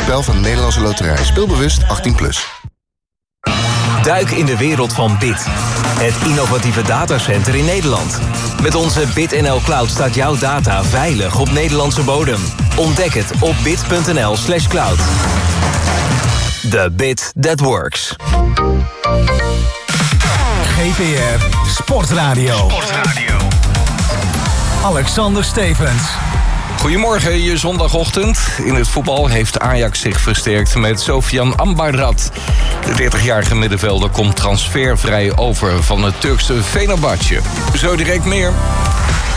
spel van de Nederlandse Loterij. Speelbewust 18+. Duik in de wereld van BIT. Het innovatieve datacenter in Nederland. Met onze BitNL Cloud staat jouw data veilig op Nederlandse bodem. Ontdek het op bit.nl/cloud. The bit that works. GPR Sportradio. Alexander Stevens. Goedemorgen, je zondagochtend. In het voetbal heeft Ajax zich versterkt met Sofian Amrabat. De 30-jarige middenvelder komt transfervrij over van het Turkse Fenerbahçe. Zo direct meer.